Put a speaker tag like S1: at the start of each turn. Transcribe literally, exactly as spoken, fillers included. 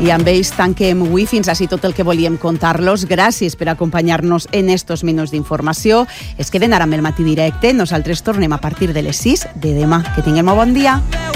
S1: I amb ells tanquem avui. Fins així tot el que volíem contar-los. Gràcies per acompanyar-nos en estos minuts d'informació. Es queden ara amb el Matí Directe. Nosaltres tornem a partir de les sis de demà. Que tinguem un bon dia.